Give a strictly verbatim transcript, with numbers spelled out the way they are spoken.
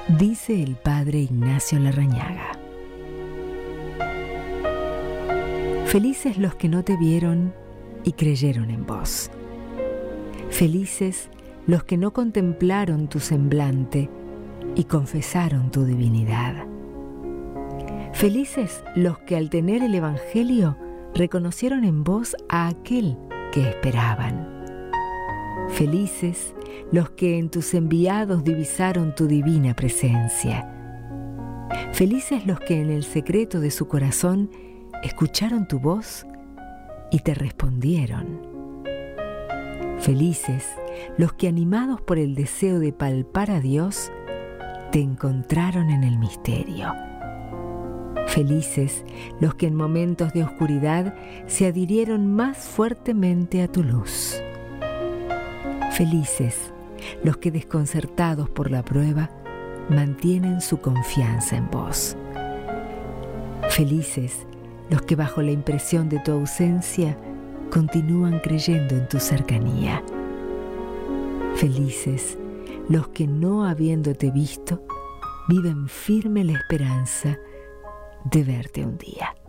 Dice el padre Ignacio Larrañaga: felices los que no te vieron y creyeron en vos. Felices los que no contemplaron tu semblante y confesaron tu divinidad. Felices los que al tener el Evangelio reconocieron en vos a aquel que esperaban. Felices los que en tus enviados divisaron tu divina presencia. Felices los que en el secreto de su corazón escucharon tu voz y te respondieron. Felices los que, animados por el deseo de palpar a Dios, te encontraron en el misterio. Felices los que en momentos de oscuridad se adhirieron más fuertemente a tu luz. Felices los que, desconcertados por la prueba, mantienen su confianza en vos. Felices los que, bajo la impresión de tu ausencia, continúan creyendo en tu cercanía. Felices los que, no habiéndote visto, viven firme la esperanza de verte un día.